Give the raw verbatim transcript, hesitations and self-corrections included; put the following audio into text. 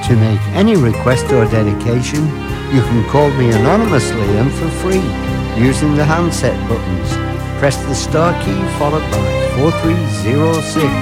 To make any request or dedication, you can call me anonymously and for free using the handset buttons. Press the star key followed by four three zero six.